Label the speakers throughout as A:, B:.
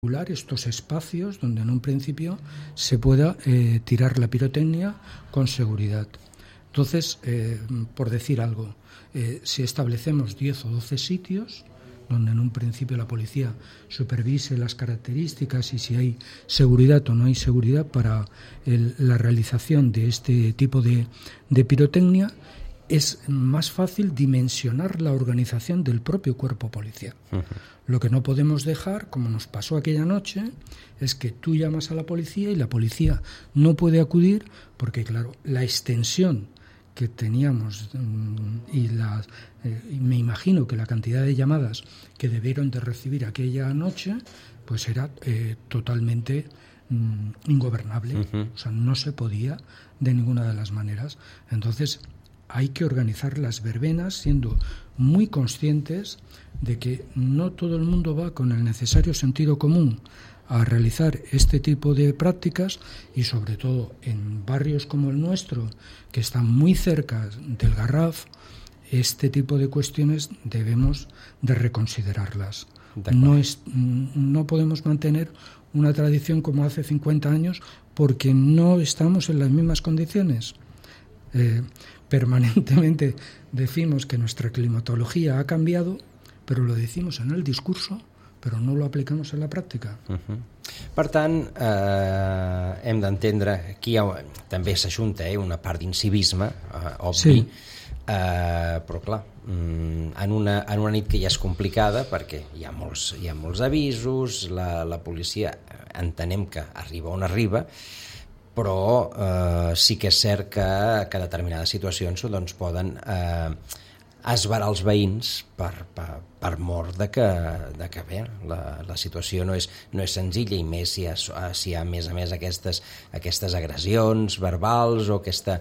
A: estos espacios donde en un principio se pueda tirar la pirotecnia con seguridad. Entonces, por decir algo, si establecemos 10 o 12 sitios donde en un principio la policía supervise las características y si hay seguridad o no hay seguridad para la realización de este tipo de pirotecnia, es más fácil dimensionar la organización del propio cuerpo policial. Uh-huh. Lo que no podemos dejar, como nos pasó aquella noche, es que tú llamas a la policía y la policía no puede acudir porque, claro, la extensión que teníamos y me imagino que la cantidad de llamadas que debieron de recibir aquella noche, pues era totalmente ingobernable. Uh-huh. O sea, no se podía de ninguna de las maneras. Entonces, hay que organizar las verbenas siendo muy conscientes de que no todo el mundo va con el necesario sentido común a realizar este tipo de prácticas y sobre todo en barrios como el nuestro, que están muy cerca del Garraf, este tipo de cuestiones debemos de reconsiderarlas. No podemos mantener una tradición como hace 50 años porque no estamos en las mismas condiciones. Permanentemente decimos que nuestra climatología ha cambiado, pero lo decimos en el discurso, però no lo aplicamos en la pràctica.
B: Uh-huh. Per tant, hem d'entendre que també s'ajunta una part d'incivisme, obvi, sí. Però clar, en una nit que ja és complicada perquè hi ha molts avisos, la policia entenem que arriba on arriba, però sí que és cert que determinades situacions doncs, poden esvarar els veïns per mort de que bé, la situació no és senzilla i més si hi ha a més aquestes agressions verbals o aquesta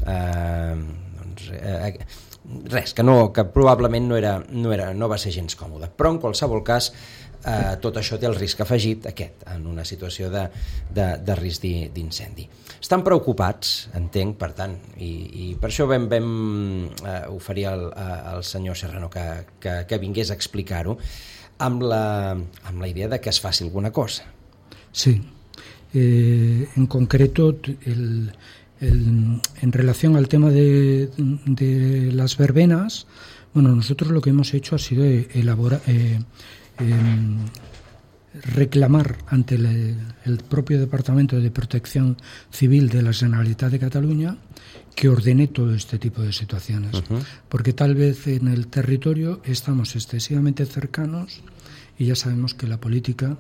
B: res, que probablement no va ser gens còmode, però en qualsevol cas tot això té el risc afegit en una situació de risc d'incendi. Estan preocupats, entenc, per tant, i per això vam oferir al senyor Serrano que vingués a explicar-ho amb la idea de que es faci alguna cosa.
A: Sí, en concreto en relación al tema de las verbenas, bueno, nosotros lo que hemos hecho ha sido reclamar ante el propio Departamento de Protección Civil de la Generalitat de Cataluña que ordene todo este tipo de situaciones. Uh-huh. Porque tal vez en el territorio estamos excesivamente cercanos y ya sabemos que la política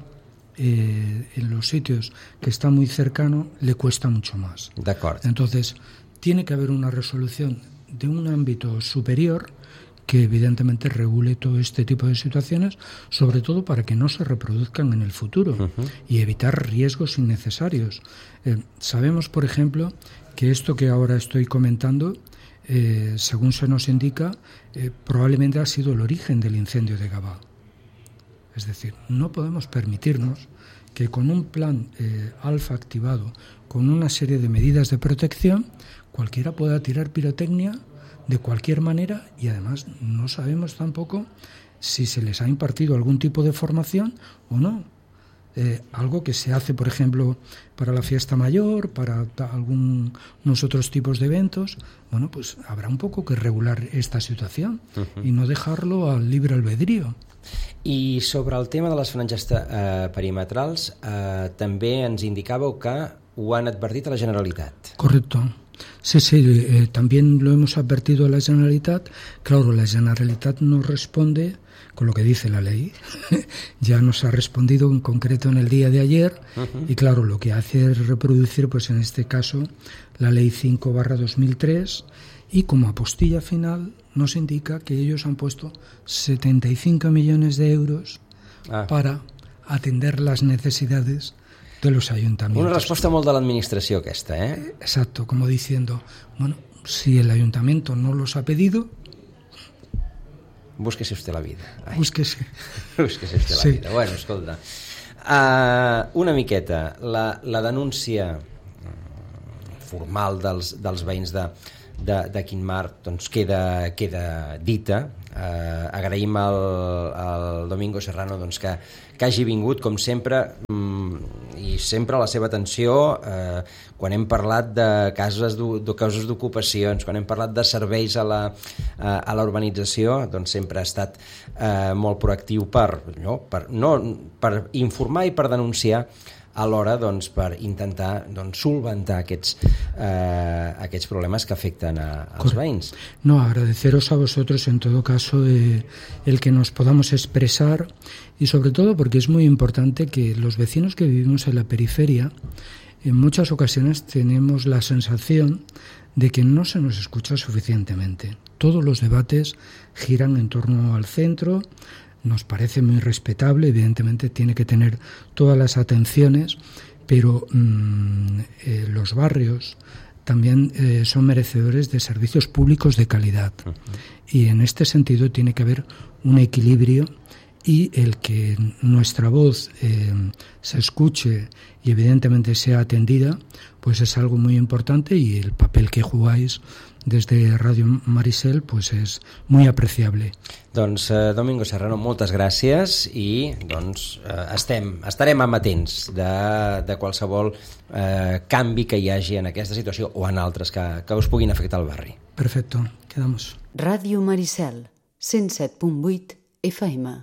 A: en los sitios que está muy cercano le cuesta mucho más.
B: De acuerdo.
A: Entonces, tiene que haber una resolución de un ámbito superior que evidentemente regule todo este tipo de situaciones, sobre todo para que no se reproduzcan en el futuro. Uh-huh. Y evitar riesgos innecesarios. Sabemos, por ejemplo, que esto que ahora estoy comentando, según se nos indica, probablemente ha sido el origen del incendio de Gavà. Es decir, no podemos permitirnos que con un plan alfa activado, con una serie de medidas de protección, cualquiera pueda tirar pirotecnia de cualquier manera y además no sabemos tampoco si se les ha impartido algún tipo de formación o no. Algo que se hace, por ejemplo, para la fiesta mayor, para algunos otros tipos de eventos, bueno, pues habrá un poco que regular esta situación. Uh-huh. Y no dejarlo al libre albedrío.
B: I sobre el tema de les franges perimetrals, també ens indicàveu que ho han advertit a la Generalitat.
A: Correcto. Sí, también lo hemos advertido a la Generalitat. Claro, la Generalitat no responde con lo que dice la ley. Ya nos ha respondido en concreto en el día de ayer. Uh-huh. Y claro, lo que hace es reproducir, pues en este caso, la ley 5/2003 y como apostilla final nos indica que ellos han puesto 75 millones de euros para atender las necesidades de los ayuntamientos.
B: Una respuesta molt de l'administració aquesta,
A: Exacto, como diciendo, bueno, si el ayuntamiento no los ha pedido,
B: búsquese usted la vida.
A: Búsquese
B: usted la vida. Bueno, escolta, una miqueta, la denúncia formal dels veïns de Quintmar doncs queda dita, agraïm al Domingo Serrano doncs, que hagi vingut, com sempre, i sempre la seva atenció quan hem parlat de causes d'ocupacions, quan hem parlat de serveis a la urbanització, doncs sempre ha estat molt proactiu per informar i per denunciar, alhora doncs, per intentar solventar aquests problemes que afecten als veïns.
A: No, agradeceros a vosotros en todo caso el que nos podamos expresar y sobre todo porque es muy importante que los vecinos que vivimos en la periferia en muchas ocasiones tenemos la sensación de que no se nos escucha suficientemente. Todos los debates giran en torno al centro. Nos parece muy respetable, evidentemente tiene que tener todas las atenciones, pero los barrios también son merecedores de servicios públicos de calidad. Y en este sentido tiene que haber un equilibrio y el que nuestra voz se escuche y evidentemente sea atendida, pues es algo muy importante y el papel que jugáis desde Radio Marisel pues és muy apreciable.
B: Doncs Domingo Serrano, moltes gràcies i doncs estarem amatents de qualsevol canvi que hi hagi en aquesta situació o en altres que us puguin afectar al barri.
A: Perfecto, quedamos.
C: Radio Marisel, 107.8 FM.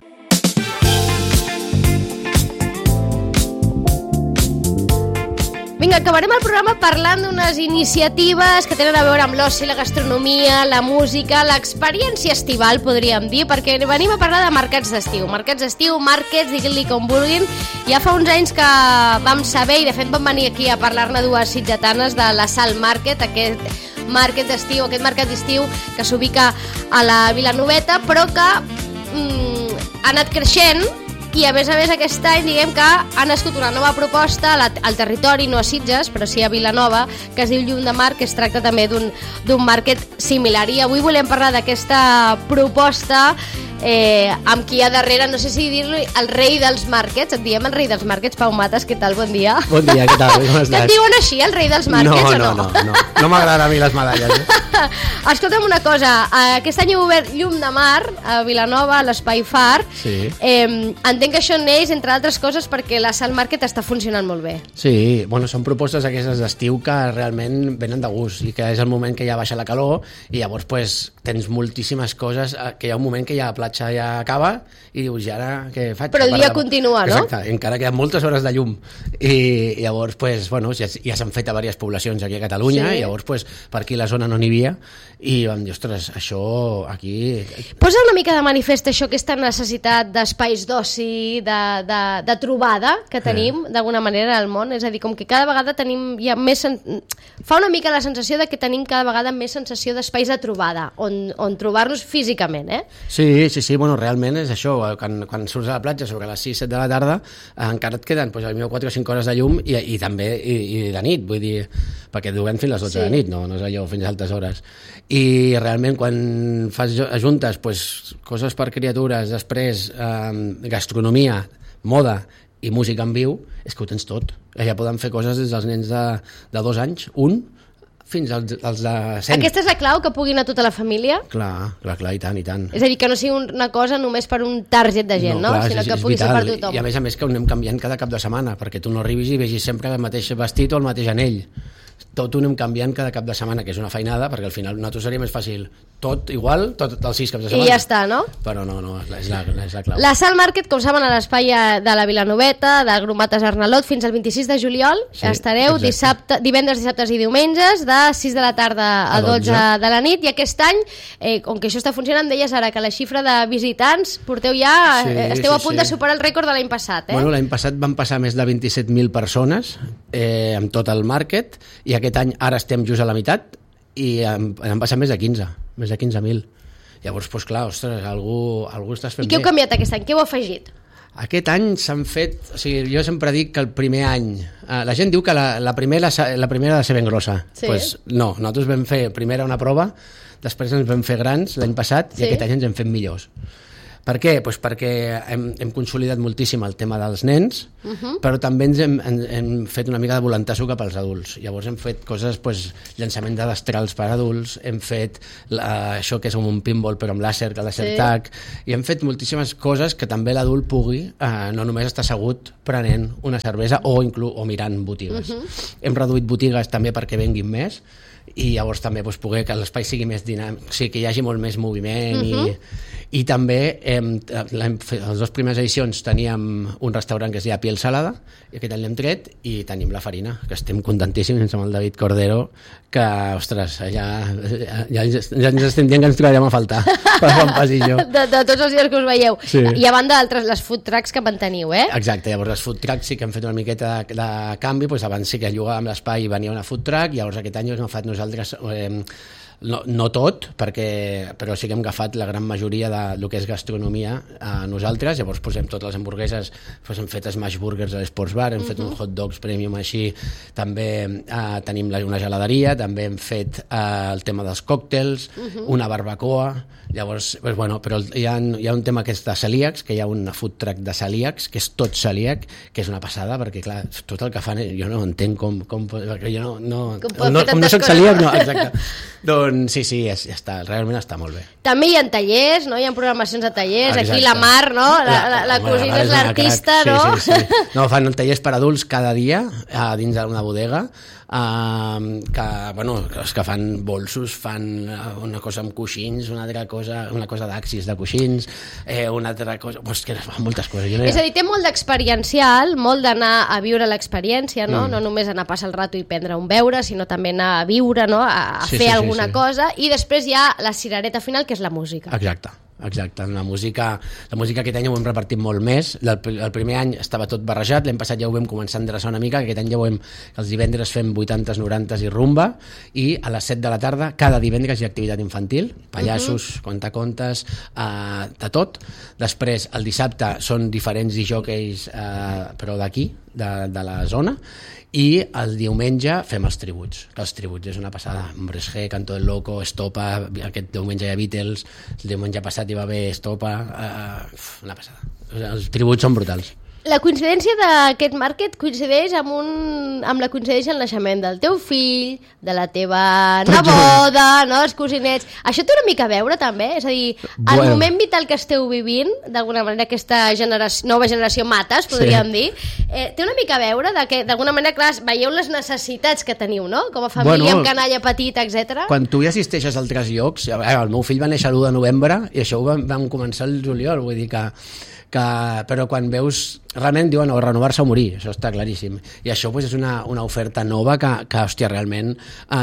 D: Vinga, acabarem el programa parlant d'unes iniciatives que tenen a veure amb l'oci, la gastronomia, la música, l'experiència estival, podríem dir, perquè venim a parlar de mercats d'estiu. Mercats d'estiu, markets, diguin-li com vulguin. Ja fa uns anys que vam saber, i de fet vam venir aquí a parlar-ne dues sitgetanes de la Sal Market, aquest mercat d'estiu que s'ubica a la Vilanoveta, però que ha anat creixent. I a més aquest any diguem que ha nascut una nova proposta al territori, no a Sitges, però sí a Vilanova, que es diu Llum de Mar, que es tracta també d'un market similar. I avui volem parlar d'aquesta proposta amb qui hi ha darrere, no sé si dir-li el rei dels markets. Et diem el rei dels markets, Pau Matas, què tal? Bon dia.
E: Bon dia, què tal? Com estàs?
D: Que et diuen així, el rei dels markets, o no?
E: No m'agraden a mi les medalles.
D: Escolta'm una cosa, aquest any he obert Llum de Mar a Vilanova, a l'Espai Far.
E: Sí.
D: Entenc que això neix, entre altres coses, perquè la Sal Market està funcionant molt bé.
E: Sí, bueno, són propostes aquestes d'estiu que realment venen de gust i que és el moment que ja baixa la calor i llavors pues, tens moltíssimes coses, que hi ha un moment que ja la platja ja acaba i dius, ja ara què faig?
D: Però el dia continua, no?
E: Exacte, encara queden moltes hores de llum i llavors pues, bueno, ja s'han fet a diverses poblacions aquí a Catalunya i llavors pues, per aquí la zona no n'hi havia i vam dir, ostres, això aquí...
D: Posa una mica de manifest això, aquesta necessitat d'espais d'oci, de trobada que tenim d'alguna manera al món, és a dir, com que cada vegada tenim ja més... Fa una mica la sensació de que tenim cada vegada més sensació d'espais de trobada, on trobar-nos físicament, eh?
E: Sí, bueno, realment és això, quan surts a la platja sobre les 6-7 de la tarda encara et queden pues, 4 o 5 hores de llum i també i de nit, vull dir, perquè duguem fins les 12 de nit, no és allò fins a altes hores. I realment quan ajuntes pues, coses per criatures, després gastronomia, moda i música en viu, és que ho tens tot. Ja poden fer coses des dels nens de 2 anys, fins als de 100.
D: Aquesta és la clau, que pugui anar tota la família?
E: Clar, i tant, i tant.
D: És a dir, que no sigui una cosa només per un target de gent, no?
E: Clar,
D: sinó que pugui ser per tothom.
E: I a més que ho anem canviant cada cap de setmana, perquè tu no arribis i vegis sempre el mateix vestit o el mateix anell. Tot ho anem canviant cada cap de setmana, que és una feinada, perquè al final nosaltres seria més fàcil tot igual, tot els 6 caps de setmana.
D: I ja està, no?
E: Però no, és la clau.
D: La Sal Market, com saben, a l'espai de la Vilanoveta, del Grup Matas Arnalot, fins al 26 de juliol. Sí, estareu divendres, dissabtes i diumenges, de 6 de la tarda a 12 de la nit, i aquest any, com que això està funcionant, deies ara que la xifra de visitants esteu a punt de superar el rècord de l'any passat, eh?
E: Bueno, l'any passat van passar més de 27.000 persones amb tot el market, i aquest any ara estem just a la meitat i han passat més de 15.000. Llavors, doncs clar, ostres, algú estàs fent bé.
D: I què heu canviat aquest any? Què heu afegit?
E: Aquest any s'han fet... O sigui, jo sempre dic que el primer any... la gent diu que la primera ha de ser ben grossa.
D: Sí.
E: Pues no, nosaltres vam fer primera una prova, després ens vam fer grans l'any passat i aquest any ens hem fet millors. Per què? Pues perquè hem consolidat moltíssim el tema dels nens, però també ens hem fet una mica de voluntasso cap als adults. Llavors hem fet coses, llançament de destrals per adults, hem fet això que és un pinball però amb làser, que làser tag, i hem fet moltíssimes coses que també l'adult pugui no només estar assegut prenent una cervesa o mirant botigues. Hem reduït botigues també perquè venguin més, i llavors també poder que l'espai sigui més dinàmic, o sigui, que hi hagi molt més moviment i també les dues primeres edicions teníem un restaurant que es deia Piel Salada i aquest any l'hem tret, i tenim la farina, que estem contentíssims amb el David Cordero, que, ostres, ja ens estem dient que ens trobarem a faltar per Juan Pas i jo.
D: De tots els dies que us veieu.
E: Sí.
D: I a banda d'altres, les food trucks que manteniu,
E: Exacte, llavors les food trucks sí que hem fet una miqueta de canvi, abans sí que llogàvem l'espai i venia una food truck, llavors aquest any hem fet nosaltres no tot, però sí que hem agafat la gran majoria del que és gastronomia a nosaltres. Llavors posem totes les hamburgueses, hem fet smash burgers a l'Sports Bar, hem fet un hot dogs premium així, també tenim una geladeria, també hem fet el tema dels còctels, una barbacoa. Llavors, però hi ha un tema que és de celíacs, que hi ha una food truck de celíacs, que és tot celíac, que és una passada, perquè clar, tot el que fan jo no entenc perquè jo no soc celíac, no, exacte. Doncs sí, realment està molt bé.
D: També hi ha tallers, no? Hi ha programacions de tallers, exacte. Aquí la Mar, no? La cosina és l'artista, no?
E: Sí. No, fan tallers per adults cada dia dins d'una bodega, els que fan bolsos, fan una cosa amb coixins, una altra cosa, una cosa d'axis de coixins, una altra cosa, que fan moltes coses.
D: És a dir, té molt d'experiencial, molt d'anar a viure l'experiència, no? No només anar a passar el rato i prendre un beure, sinó també anar a viure, no? A fer alguna cosa, i després hi ha la cirereta final, que és la música.
E: Exacte, la música aquest any ho hem repartit molt més. El primer any estava tot barrejat, l'any passat ja ho vam començar a endreçar una mica, aquest any ja els divendres fem 80s, 90s i rumba, i a les 7 de la tarda cada divendres hi ha activitat infantil, pallassos, contacontes, de tot. Després el dissabte són diferents disjòqueis, però d'aquí, de la zona, i el diumenge fem els tributs, que els tributs és una passada. Hombres G, Canto del Loco, Estopa, aquest diumenge hi ha Beatles, el diumenge passat hi va haver Estopa, una passada. Els tributs són brutals.
D: La coincidència d'aquest market coincideix amb la coincidència en el naixement del teu fill, de la teva neboda, no? Els cosinets. Això té una mica a veure també? És a dir, el moment vital que esteu vivint, d'alguna manera aquesta nova generació mates, podríem dir, té una mica a veure que d'alguna manera, clar, veieu les necessitats que teniu, no? Com a família, amb canalla petita, etc.
E: Quan tu hi assisteixes a altres llocs, el meu fill va néixer l'1 de novembre i això ho vam començar el juliol, vull dir que però quan veus, realment diuen renovar-se o morir, això està claríssim, i això és una oferta nova que hòstia, realment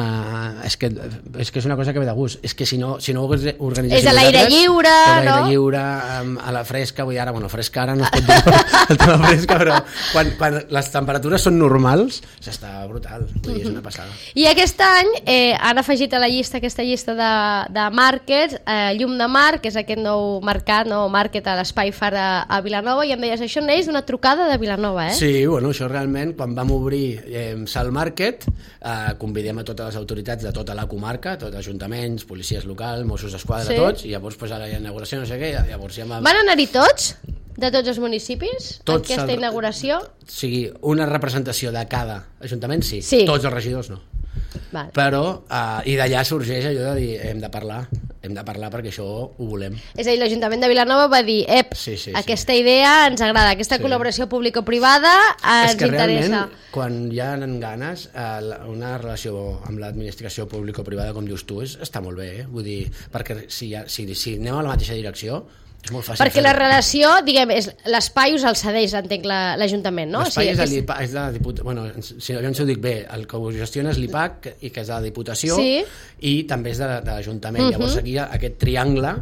E: és que és una cosa que ve de gust, és que si no ho organitzéssim,
D: és a l'aire lliure,
E: no? A l'aire lliure, a la fresca, vull dir, fresca ara no es pot dir el tema fresca, però quan les temperatures són normals, està brutal, vull dir, és una passada.
D: I aquest any han afegit a la llista, aquesta llista de markets, Llum de Mar, que és aquest nou mercat, market a l'Espai Far a Vilanova, i em deies, això neix d'una trucada de Vilanova,
E: Sí, això realment, quan vam obrir Sal Market, convidem a totes les autoritats de tota la comarca, tots ajuntaments, policies locals, Mossos d'Esquadra, tots, i llavors a la inauguració no sé què, llavors ja
D: Van anar-hi tots? De tots els municipis? Aquesta inauguració?
E: O sigui, una representació de cada ajuntament, sí. Tots els regidors no.
D: Vale.
E: Però, i d'allà sorgeix allò de dir, hem de parlar perquè això ho volem.
D: És a dir, l'Ajuntament de Vilanova va dir, aquesta idea ens agrada, aquesta col·laboració público-privada ens interessa. És que realment,
E: quan hi ha ganes, una relació amb l'administració público-privada, com dius tu, està molt bé, vull dir, perquè si anem a la mateixa direcció, és molt fàcil.
D: Perquè la relació, diguem, l'espai us el cedeix, entenc, l'Ajuntament, no?
E: L'espai és de la Diputació, bueno, si no ho dic bé, el que ho gestiona és l'IPAC, i que és de la Diputació, i també és de l'Ajuntament. Llavors aquí hi ha aquest triangle,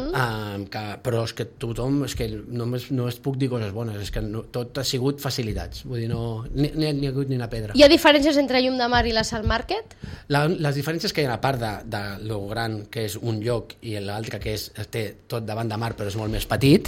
E: però és que tothom, és que no es puc dir coses bones, és que tot ha sigut facilitats, vull dir, ni ha hagut ni una pedra.
D: Hi ha diferències entre Llum de Mar i la Sal Market?
E: Les diferències que hi ha, a part de lo gran que és un lloc i l'altre que té tot davant de mar, però és molt més petit,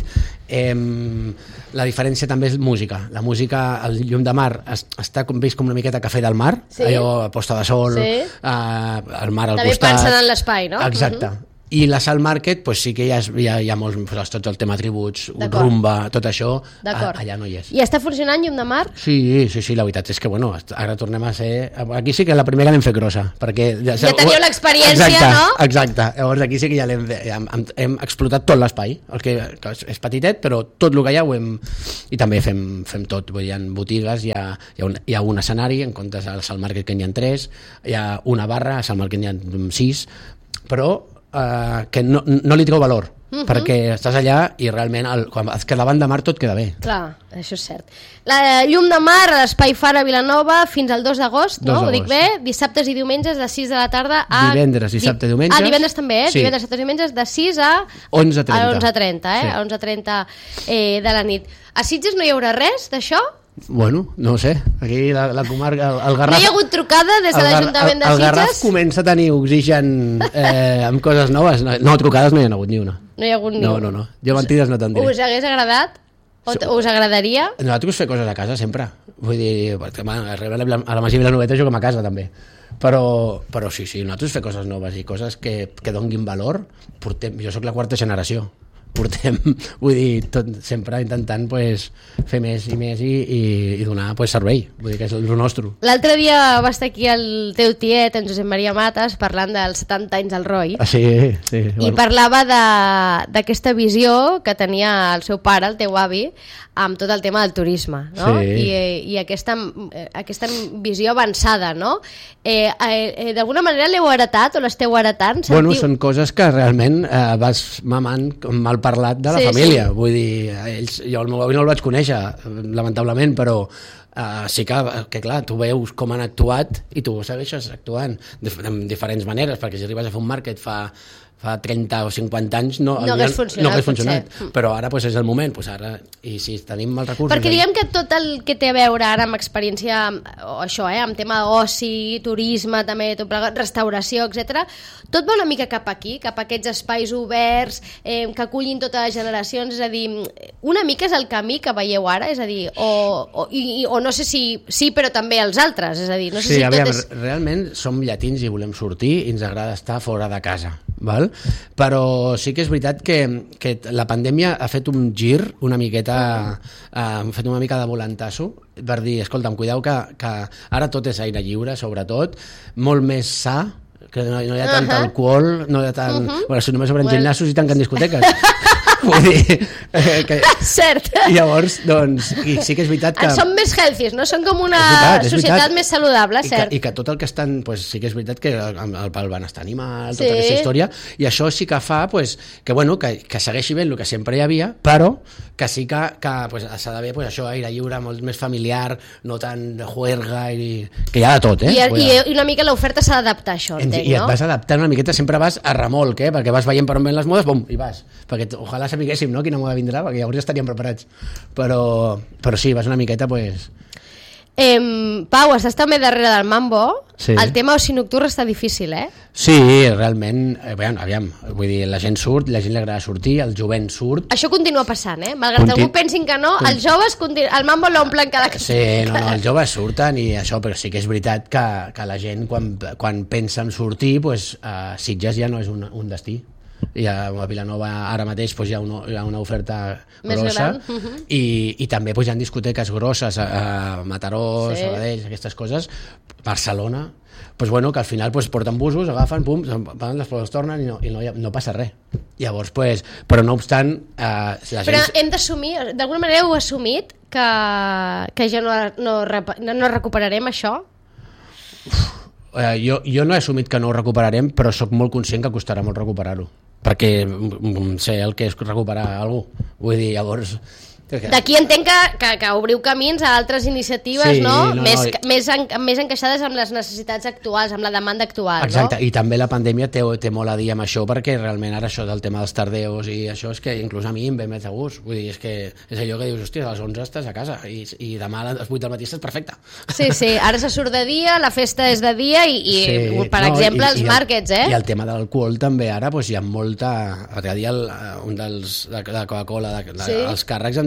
E: la diferència també és música. La música, el Llum de Mar està vist com una miqueta Cafè del Mar, allò a posta de sol, el mar al
D: també
E: costat.
D: També pensen en l'espai, no?
E: Exacte. I la Salt Market, pues sí que hi ha molts, pues, tot el tema tributs, rumba, tot això, allà no hi és.
D: I està funcionant Llum de Mar?
E: Sí, la veritat és que, bueno, ara tornem a ser... Aquí sí que la primera l'hem fet grossa, perquè...
D: Ja teniu l'experiència, no?
E: Exacte, llavors aquí sí que ja hem explotat tot l'espai, el que és petitet, però tot el que hi ha ho hem... I també fem tot, vull dir, hi ha botigues, hi ha un escenari, en comptes al Salt Market que n'hi ha 3, hi ha una barra, al Salt Market n'hi ha 6, però que no li treu valor, perquè estàs allà i realment quan es queda davant de mar tot queda bé.
D: Clar, això és cert. La Llum de Mar a l'Espai Fara Vilanova fins al 2 d'agost, no? Ho dic bé? Dissabtes i diumenges de 6 de la tarda a...
E: Divendres, dissabte, diumenges.
D: Divendres també,
E: Sí.
D: Divendres, dissabte, diumenges de 6 a 11:30,
E: Sí.
D: A 11:30 de la nit. A Sitges no hi haurà res d'això?
E: Bueno, no ho sé, aquí la comarca, el Garraf...
D: No hi ha hagut trucada des de l'Ajuntament de Sitges?
E: El Garraf comença a tenir oxigen amb coses noves. No, trucades no hi ha hagut ni una.
D: No hi ha hagut ni una.
E: No. Jo mentides no te'n diré.
D: Us hagués agradat? Us agradaria?
E: Nosaltres fer coses a casa sempre. Vull dir, a la Masia Vilanoveta juguem a casa també. Però sí, nosaltres fer coses noves i coses que donguin valor. Jo sóc la 4ª generació. Vull dir, tot sempre intentant pues, fer més i més i donar pues, servei, vull dir que és el nostre.
D: L'altre dia va estar aquí el teu tiet, en Josep Maria Matas, parlant dels 70 anys del ROI.
E: Sí.
D: I parlava d'aquesta visió que tenia el seu pare, el teu avi, amb tot el tema del turisme, no?
E: Sí.
D: I aquesta visió avançada, no? D'alguna manera l'heu heretat o l'esteu heretant?
E: Bueno, són coses que realment vas mamant mal parlat de la família. Vull dir, jo el meu avi no el vaig conèixer, lamentablement, però sí que clar, tu veus com han actuat i tu segueixes actuant de diferents maneres, perquè si arribes a fer un màrquet fa 30 o 50 anys no hagués funcionat. Però ara pues, és el moment, pues, ara, i si tenim els recursos...
D: Perquè diguem que tot el que té a veure ara amb experiència, això, amb tema d'oci, turisme, també, restauració, etc. Tot va una mica cap aquí, cap a aquests espais oberts, que acullin totes les generacions, és a dir, una mica és el camí que veieu ara, és a dir, o no sé si sí, però també els altres, és a dir, no sé si tot és...
E: Realment som llatins i volem sortir i ens agrada estar fora de casa, val? Però sí que és veritat que la pandèmia ha fet un gir una miqueta, ha fet una mica de volantasso per dir, escolta'm, cuideu que ara tot és aire lliure, sobretot, molt més sa, que no hi ha tant alcohol, no hi ha tant... Bueno, si només obren gimnasos i tanquen discoteques. Vull dir...
D: Cert.
E: I llavors, doncs, i sí que és veritat que...
D: Som més healthies, no? Som com una societat més saludable, cert.
E: I que tot el que estan... Pues, sí que és veritat que el benestar animal, tota aquesta història, i això sí que fa pues, que, bueno, que segueixi bé el que sempre hi havia, però que sí que pues, s'ha d'haver pues, això, aire lliure, molt més familiar, no tan de juerga, que hi ha de tot,
D: I una mica l'oferta s'ha d'adaptar a això, entenc, no?
E: I et vas adaptant una miqueta, sempre vas a remolc, perquè vas veient per on ven les modes, bum, i vas. Perquè ojalà sapiguéssim, no?, quina moda vindrà, perquè llavors ja estaríem preparats. Però sí, vas una miqueta, pues...
D: Pau, estàs també darrere del mambo.
E: Sí.
D: El tema oci nocturn està difícil,
E: Sí, realment, aviam, vull dir, la gent surt, la gent li agrada sortir, el jovent surt.
D: Això continua passant, malgrat que algú pensin que no, els joves, el mambo l'omplen cada...
E: Sí, no, els joves surten i això, però sí que és veritat que la gent, quan pensa en sortir, pues, Sitges ja no és un destí. A Vilanova ara mateix pues, hi ha una oferta grossa i també pues, hi ha discoteques grosses a Mataró, Sabadell, aquestes coses. Barcelona, pues, bueno, que al final pues, porten busos, agafen, pum, les tornen i no passa res. Llavors, pues, però no obstant...
D: Però hem d'assumir, d'alguna manera heu assumit que ja no recuperarem això?
E: Jo no he assumit que no ho recuperarem, però sóc molt conscient que costarà molt recuperar-ho, perquè sé el que és recuperar algú. Vull dir, llavors...
D: D'aquí entenc que obriu camins a altres iniciatives, no? Més encaixades amb les necessitats actuals, amb la demanda actual.
E: Exacte,
D: no?
E: I també la pandèmia té molt a dir amb això, perquè realment ara això del tema dels tardeos i això és que inclús a mi em ve més de gust. Vull dir, és allò que dius, hòstia, a les 11 estàs a casa i demà a les 8 del matí estàs perfecte. Sí,
D: ara se surt de dia, la festa és de dia i per exemple, els màrquets,
E: I el tema de l'alcohol també ara, hi ha molta... L'altre dia un de Coca-Cola, els càrrecs em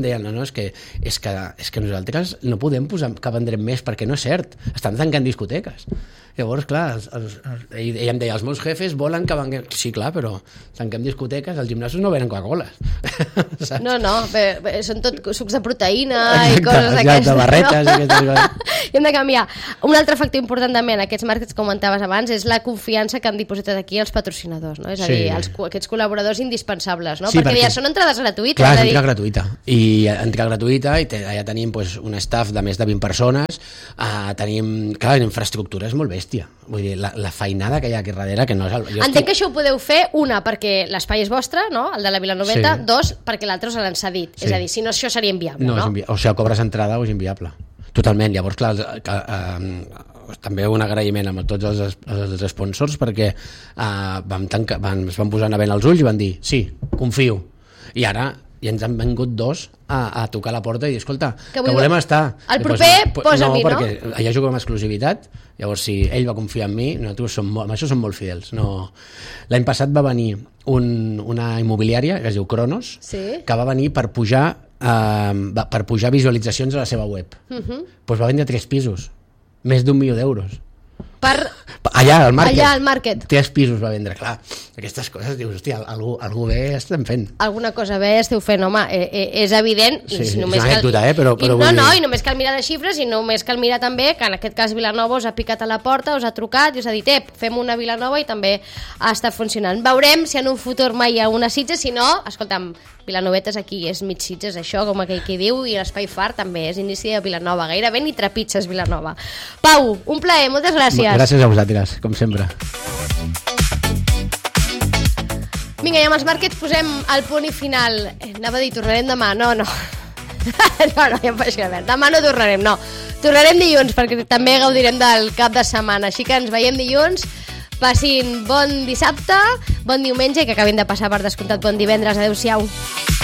E: deien, no, és que nosaltres no podem posar cap endret més perquè no és cert, estan tancant discoteques. Llavors, clar, ell em deia, els meus jefes volen que venguem... Sí, clar, però tanquem discoteques, els gimnasos no venen Coca-Coles.
D: No, són tot sucs de proteïna i coses d'aquestes.
E: De barretes i aquestes coses.
D: I hem de canviar. Un altre factor important també en aquests markets que comentaves abans és la confiança que han dipositat aquí els patrocinadors, no? És a dir, aquests col·laboradors indispensables, no? Perquè ja són entrades gratuïtes.
E: Clar, és entrada gratuïta. I entrada gratuïta, i allà tenim un staff de més de 20 persones, tenim, clar, la infraestructura és molt bèstia. Vull dir, la feinada que hi ha aquí darrere, que no és...
D: Entenc que això ho podeu fer, una, perquè l'espai és vostre, no?, el de la Vilanoveta, dos, perquè l'altre us l'han cedit. És a dir, si no, això seria inviable, no?
E: O sigui, cobres entrada o és inviable. Totalment. Llavors, clar, també un agraïment a tots els sponsors, perquè es van posar a vent els ulls i van dir, sí, confio. I ara ja ens han vengut dos a tocar la porta i dir, escolta, que volem estar.
D: El proper posa-m'hi, no?
E: Perquè allà jugo amb exclusivitat, llavors si ell va confiar en mi, nosaltres amb això som molt fidels. L'any passat va venir una immobiliària que es diu Cronos, que va venir per pujar visualitzacions a la seva web. Doncs va vendre 3 pisos, més d'1 milió d'euros. Allà, al market. 3 pisos va vendre, clar. Aquestes coses, dius, hòstia, algú bé estem fent.
D: Alguna cosa bé esteu fent, home, és evident.
E: Sí, és una anècdota, però
D: i només cal mirar de xifres i només cal mirar també que en aquest cas Vilanova us ha picat a la porta, us ha trucat i us ha dit, fem una Vilanova i també ha estat funcionant. Veurem si en un futur mai hi ha una Sitges, si no, escolta'm, Vilanovetes aquí és mig Sitges, això, com aquell que diu, i l'Espai Far també és inici de Vilanova, gairebé ni trepitges Vilanova. Pau, un plaer, moltes gràcies.
E: Gràcies a vosaltres, com sempre.
D: Vinga, i amb els markets posem el punt i final. Anava a dir, tornarem demà. No. No, ja em faig que demà no tornarem, no. Tornarem dilluns, perquè també gaudirem del cap de setmana. Així que ens veiem dilluns. Passin bon dissabte, bon diumenge i que acabin de passar per descomptat bon divendres. Adéu-siau.